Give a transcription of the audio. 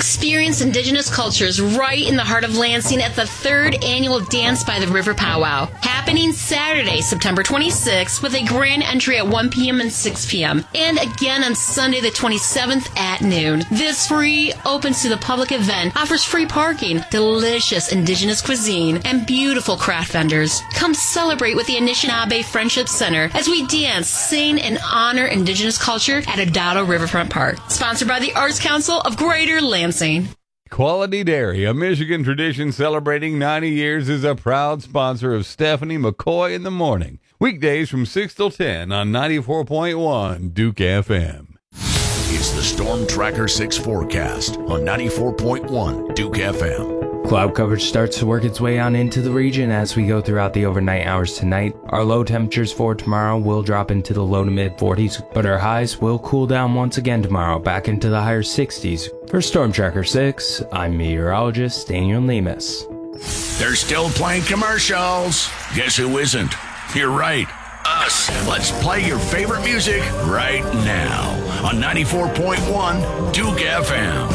Experience Indigenous cultures right in the heart of Lansing at the 3rd Annual Dance by the River Powwow, happening Saturday, September 26th, with a grand entry at 1 p.m. and 6 p.m., and again on Sunday the 27th at noon. This free, opens to the public event offers free parking, delicious Indigenous cuisine, and beautiful craft vendors. Come celebrate with the Anishinaabe Friendship Center as we dance, sing, and honor Indigenous culture at Adado Riverfront Park. Sponsored by the Arts Council of Greater Lansing. Quality Dairy, a Michigan tradition celebrating 90 years, is a proud sponsor of Stephanie McCoy in the Morning. Weekdays from 6 till 10 on 94.1 Duke FM. It's the Storm Tracker 6 forecast on 94.1 Duke FM. Cloud coverage starts to work its way on into the region as we go throughout the overnight hours tonight. Our low temperatures for tomorrow will drop into the low to mid 40s, but our highs will cool down once again tomorrow, back into the higher 60s. For Storm Tracker 6, I'm meteorologist Daniel Lemus. They're still playing commercials. Guess who isn't? You're right. Us. Let's play your favorite music right now on 94.1 Duke FM.